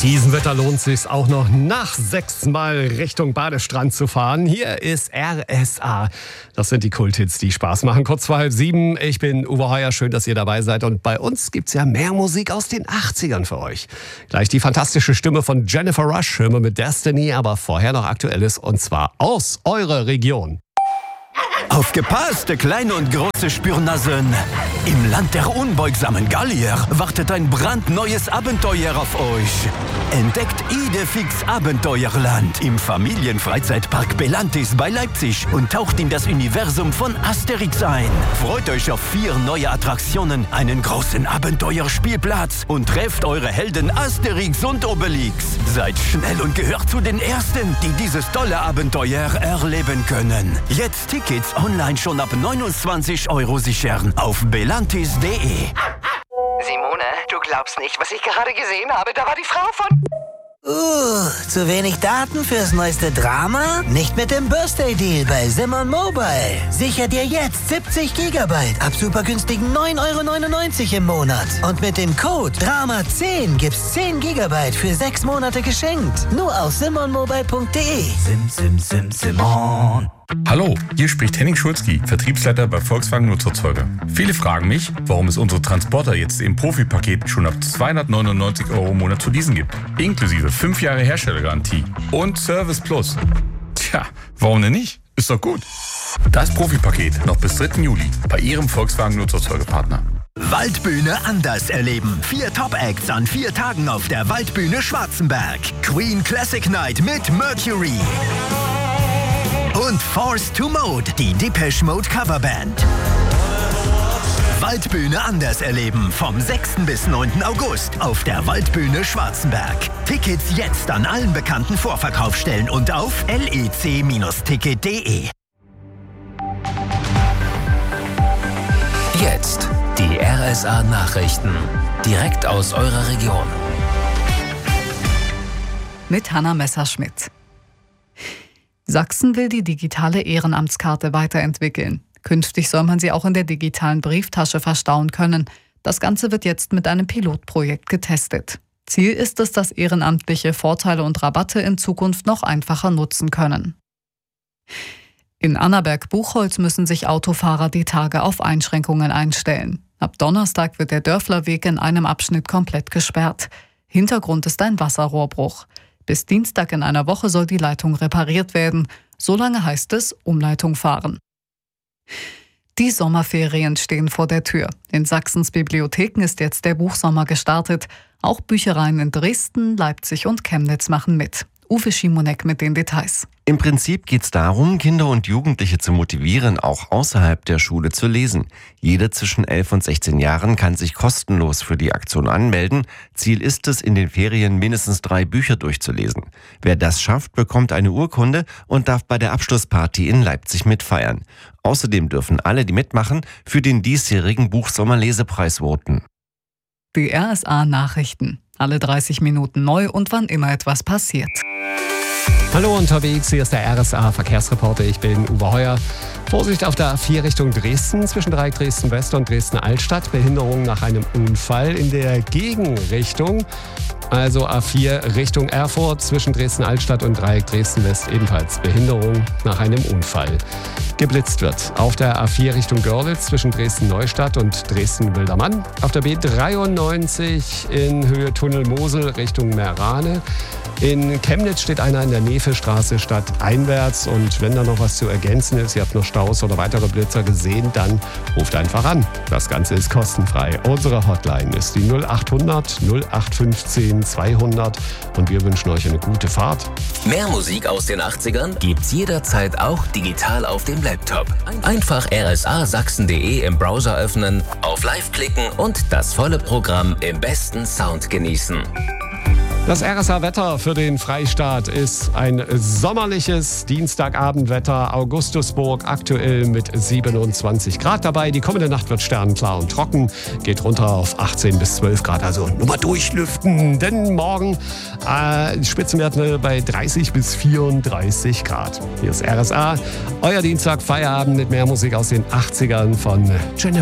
diesem Wetter lohnt es sich auch noch nach 6 Mal Richtung Badestrand zu fahren. Hier ist RSA. Das sind die Kulthits, die Spaß machen. Kurz vor 6:30. Ich bin Uwe Heuer. Schön, dass ihr dabei seid. Und bei uns gibt's ja mehr Musik aus den 80ern für euch. Gleich die fantastische Stimme von Jennifer Rush. Hören wir mit Destiny. Aber vorher noch Aktuelles. Und zwar aus eurer Region. Aufgepasst, kleine und große Spürnasen! Im Land der unbeugsamen Gallier wartet ein brandneues Abenteuer auf euch. Entdeckt Idefix Abenteuerland im Familienfreizeitpark Belantis bei Leipzig und taucht in das Universum von Asterix ein. Freut euch auf 4 neue Attraktionen, einen großen Abenteuerspielplatz und trefft eure Helden Asterix und Obelix. Seid schnell und gehört zu den Ersten, die dieses tolle Abenteuer erleben können. Jetzt Tickets online schon ab 29 € sichern auf belantis.de. Simone, du glaubst nicht, was ich gerade gesehen habe. Da war die Frau von... zu wenig Daten fürs neueste Drama? Nicht mit dem Birthday-Deal bei Simon Mobile. Sicher dir jetzt 70 GB ab super günstigen 9,99 € im Monat. Und mit dem Code DRAMA10 gibt's 10 GB für 6 Monate geschenkt. Nur auf simonmobile.de. Simon. Hallo, hier spricht Henning Schulzki, Vertriebsleiter bei Volkswagen Nutzerzeuger. Viele fragen mich, warum es unsere Transporter jetzt im Profipaket schon ab 299 € im Monat zu leasen gibt. Inklusive 5 Jahre Herstellergarantie und Service Plus. Tja, warum denn nicht? Ist doch gut. Das Profipaket noch bis 3. Juli bei Ihrem Volkswagen Nutzerzeugerpartner. Waldbühne anders erleben. 4 Top-Acts an 4 Tagen auf der Waldbühne Schwarzenberg. Queen Classic Night mit Mercury. Und Forced to Mode, die Depeche Mode Coverband. Waldbühne anders erleben vom 6. bis 9. August auf der Waldbühne Schwarzenberg. Tickets jetzt an allen bekannten Vorverkaufsstellen und auf lec-ticket.de. Jetzt die RSA Nachrichten. Direkt aus eurer Region. Mit Hanna Messerschmidt. Sachsen will die digitale Ehrenamtskarte weiterentwickeln. Künftig soll man sie auch in der digitalen Brieftasche verstauen können. Das Ganze wird jetzt mit einem Pilotprojekt getestet. Ziel ist es, dass Ehrenamtliche Vorteile und Rabatte in Zukunft noch einfacher nutzen können. In Annaberg-Buchholz müssen sich Autofahrer die Tage auf Einschränkungen einstellen. Ab Donnerstag wird der Dörflerweg in einem Abschnitt komplett gesperrt. Hintergrund ist ein Wasserrohrbruch. Bis Dienstag in einer Woche soll die Leitung repariert werden. Solange heißt es Umleitung fahren. Die Sommerferien stehen vor der Tür. In Sachsens Bibliotheken ist jetzt der Buchsommer gestartet. Auch Büchereien in Dresden, Leipzig und Chemnitz machen mit. Uwe Schimonek mit den Details. Im Prinzip geht es darum, Kinder und Jugendliche zu motivieren, auch außerhalb der Schule zu lesen. Jeder zwischen 11 und 16 Jahren kann sich kostenlos für die Aktion anmelden. Ziel ist es, in den Ferien mindestens 3 Bücher durchzulesen. Wer das schafft, bekommt eine Urkunde und darf bei der Abschlussparty in Leipzig mitfeiern. Außerdem dürfen alle, die mitmachen, für den diesjährigen Buchsommerlesepreis voten. Die RSA Nachrichten. Alle 30 Minuten neu und wann immer etwas passiert. Hallo unterwegs, hier ist der RSA Verkehrsreporter. Ich bin Uwe Heuer. Vorsicht auf der A4 Richtung Dresden, zwischen Dreieck Dresden-West und Dresden-Altstadt. Behinderung nach einem Unfall in der Gegenrichtung. Also A4 Richtung Erfurt, zwischen Dresden-Altstadt und Dreieck Dresden-West ebenfalls Behinderung nach einem Unfall. Geblitzt wird auf der A4 Richtung Görlitz, zwischen Dresden-Neustadt und Dresden-Wildermann. Auf der B93 in Höhe Tunnel Mosel Richtung Meerane. In Chemnitz steht einer in der Nefelstraße stadteinwärts. Und wenn da noch was zu ergänzen ist, ihr habt noch Staus oder weitere Blitzer gesehen, dann ruft einfach an. Das Ganze ist kostenfrei. Unsere Hotline ist die 0800 0815 200 und wir wünschen euch eine gute Fahrt. Mehr Musik aus den 80ern gibt's jederzeit auch digital auf dem Laptop. Einfach rsasachsen.de im Browser öffnen, auf Live klicken und das volle Programm im besten Sound genießen. Das RSA-Wetter für den Freistaat ist ein sommerliches Dienstagabendwetter. Augustusburg aktuell mit 27 Grad dabei. Die kommende Nacht wird sternklar und trocken. Geht runter auf 18 bis 12 Grad. Also nur mal durchlüften. Denn morgen Spitzenwerte bei 30 bis 34 Grad. Hier ist RSA. Euer Dienstag Feierabend mit mehr Musik aus den 80ern von Jennifer